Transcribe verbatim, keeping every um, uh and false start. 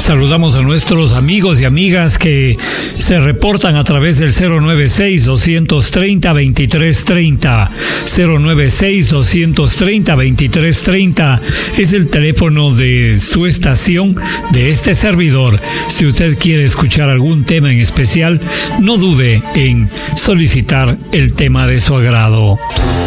Saludamos a nuestros amigos y amigas que se reportan a través del cero nueve seis, dos tres cero, dos tres tres cero. cero nueve seis, dos tres cero, dos tres tres cero es el teléfono de su estación, de este servidor. Si usted quiere escuchar algún tema en especial, no dude en solicitar el tema de su agrado.